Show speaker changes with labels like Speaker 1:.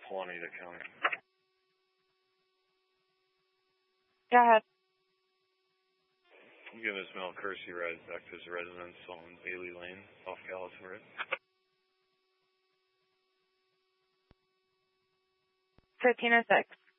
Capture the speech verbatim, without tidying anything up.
Speaker 1: Juanita County.
Speaker 2: Go ahead.
Speaker 1: I'm giving this male courtesy ride back to his residence on Bailey Lane, South Gallatin Road.
Speaker 2: fifteen oh six.